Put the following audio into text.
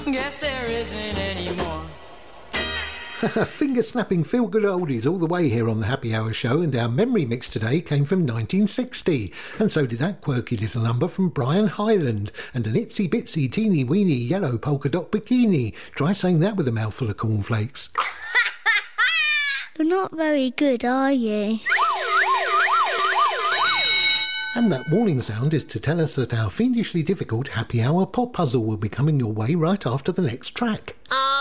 Guess there isn't any more. Finger-snapping feel-good oldies all the way here on the Happy Hour show, and our memory mix today came from 1960, and so did that quirky little number from Brian Hyland, and an itsy-bitsy teeny-weeny yellow polka dot bikini. Try saying that with a mouthful of cornflakes. You're not very good, are you? And that warning sound is to tell us that our fiendishly difficult Happy Hour pop puzzle will be coming your way right after the next track.